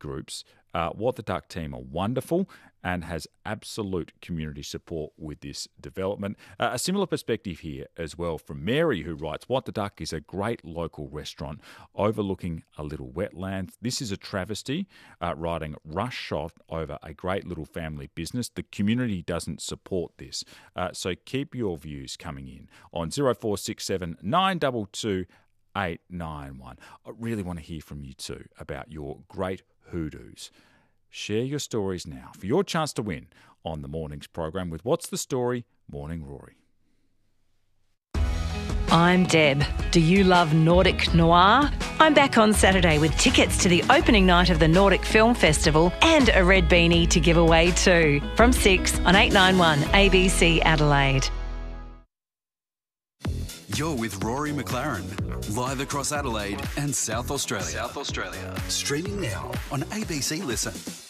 groups, What the Duck team are wonderful and has absolute community support with this development. A similar perspective here as well from Mary, who writes, What the Duck is a great local restaurant overlooking a little wetland. This is a travesty, riding rush-shot over a great little family business. The community doesn't support this. So keep your views coming in on 0467 922 891. I really want to hear from you too about your great hoodoos. Share your stories now for your chance to win on the morning's program with What's the Story? Morning Rory. I'm Deb. Do you love Nordic noir? I'm back on Saturday with tickets to the opening night of the Nordic Film Festival and a red beanie to give away too. From 6 on 891 ABC Adelaide. You're with Rory McLaren, live across Adelaide and South Australia. Streaming now on ABC Listen.